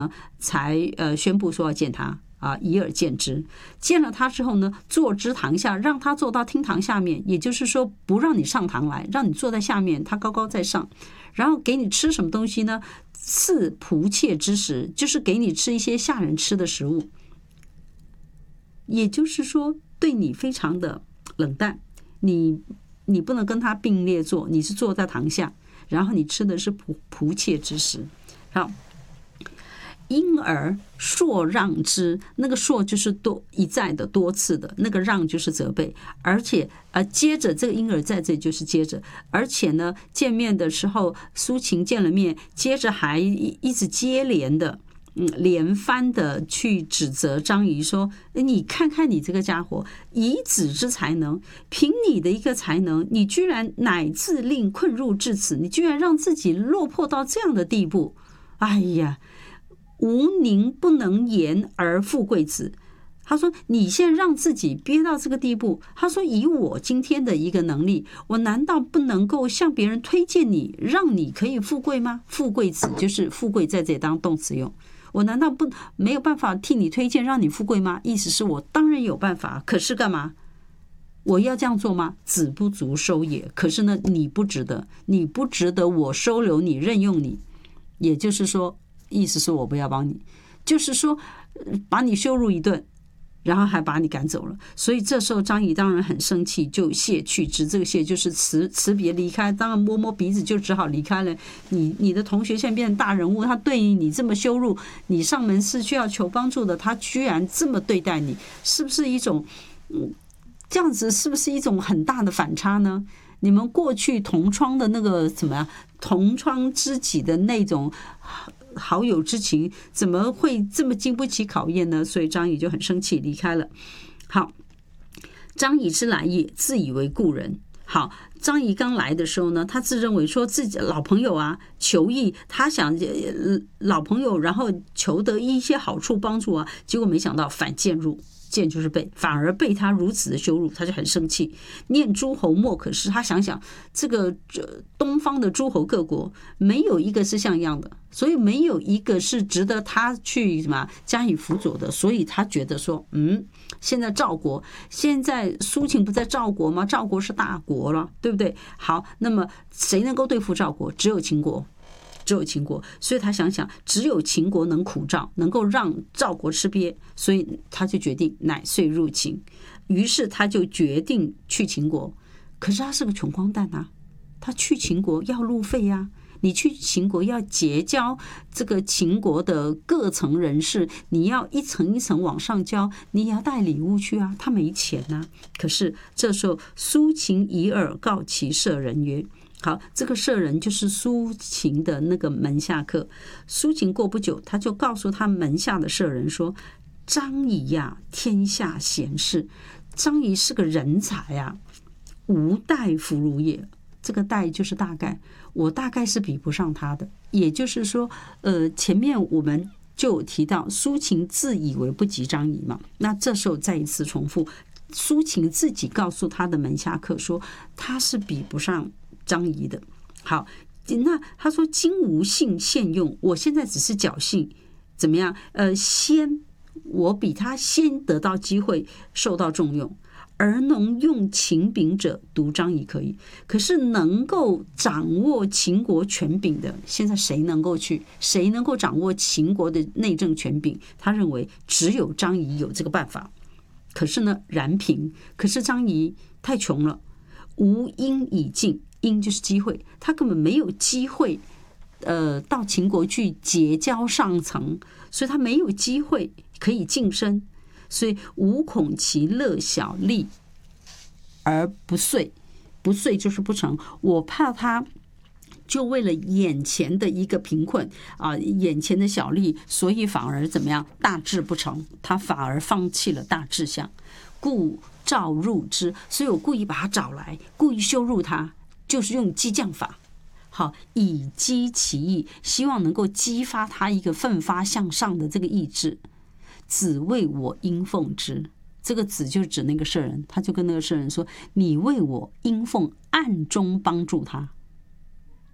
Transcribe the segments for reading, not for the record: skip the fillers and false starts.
才宣布说要见他啊，以耳见之。见了他之后呢，坐之堂下，让他坐到厅堂下面，也就是说不让你上堂来，让你坐在下面，他高高在上。然后给你吃什么东西呢？赐仆妾之食，就是给你吃一些下人吃的食物。也就是说，对你非常的冷淡，你不能跟他并列坐，你是坐在堂下，然后你吃的是仆妾之食。好，因而硕让之，那个硕就是一再的多次的，那个让就是责备，而且接着这个因而在这里就是接着，而且呢，见面的时候苏秦见了面，接着还一直接连的。连番的去指责张仪说：“你看看你这个家伙，以子之才能，凭你的一个才能，你居然乃自令困入至此，你居然让自己落魄到这样的地步！哎呀，吾宁不能言而富贵子。”他说：“你现在让自己憋到这个地步。”他说：“以我今天的一个能力，我难道不能够向别人推荐你，让你可以富贵吗？富贵子就是富贵，在这里当动词用。我难道没有办法替你推荐，让你富贵吗？意思是我当然有办法，可是干嘛？我要这样做吗？子不足收也。可是呢，你不值得，你不值得我收留你，任用你。也就是说，意思是我不要帮你，就是说把你羞辱一顿。”然后还把你赶走了，所以这时候张仪当然很生气，就谢去之。这个谢就是辞别离开，当然摸摸鼻子就只好离开了。你的同学现在变成大人物，他对你这么羞辱，你上门是需要求帮助的，他居然这么对待你，是不是一种这样子？是不是一种很大的反差呢？你们过去同窗的那个怎么样？同窗知己的那种好友之情怎么会这么经不起考验呢？所以张仪就很生气离开了。好，张仪之来也，自以为故人。好，张仪刚来的时候呢，他自认为说自己老朋友啊，求益，他想老朋友，然后求得一些好处帮助啊，结果没想到反渐入。见就是被，反而被他如此的羞辱，他就很生气。念诸侯莫可失，他想想这个东方的诸侯各国没有一个是像样的，所以没有一个是值得他去什么加以辅佐的，所以他觉得说，现在赵国，现在苏秦不在赵国吗？赵国是大国了，对不对？好，那么谁能够对付赵国？只有秦国。只有秦国，所以他想想，只有秦国能苦赵，能够让赵国吃瘪，所以他就决定乃遂入秦。于是他就决定去秦国，可是他是个穷光蛋啊，他去秦国要路费啊，你去秦国要结交这个秦国的各层人士，你要一层一层往上交，你也要带礼物去啊，他没钱啊。可是这时候苏秦以耳告其舍人曰。好，这个舍人就是苏秦的那个门下客。苏秦过不久，他就告诉他门下的舍人说：“张仪呀，天下贤士，张仪是个人才啊，吾待弗如也。”这个待就是大概，我大概是比不上他的。也就是说，前面我们就有提到苏秦自以为不及张仪嘛，那这时候再一次重复，苏秦自己告诉他的门下客说，他是比不上张仪的。好，那他说今无幸现用，我现在只是侥幸，怎么样？我比他先得到机会，受到重用。而能用秦柄者，独张仪可以。可是能够掌握秦国权柄的，现在谁能够掌握秦国的内政权柄？他认为只有张仪有这个办法。可是呢，然贫，可是张仪太穷了，无因以进。因就是机会，他根本没有机会，到秦国去结交上层，所以他没有机会可以晋升，所以吾恐其乐小利而不遂，不遂就是不成，我怕他就为了眼前的一个贫困啊，眼前的小利，所以反而怎么样，大志不成，他反而放弃了大志向，故召入之，所以我故意把他找来，故意羞辱他。就是用激将法，好，以激其意，希望能够激发他一个奋发向上的这个意志。子为我应奉之，这个子就指那个舍人，他就跟那个舍人说：“你为我应奉，暗中帮助他。”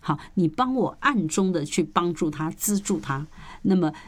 好，你帮我暗中的去帮助他、资助他。那么